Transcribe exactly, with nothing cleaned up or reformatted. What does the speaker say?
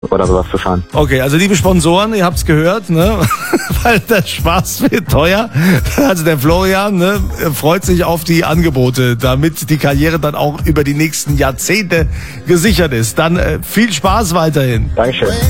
oder sowas zu fahren. Okay, also liebe Sponsoren, ihr habt's gehört, ne? Weil der Spaß wird teuer. Also der Florian, ne, freut sich auf die Angebote, damit die Karriere dann auch über die nächsten Jahrzehnte gesichert ist. Dann äh, viel Spaß weiterhin. Dankeschön.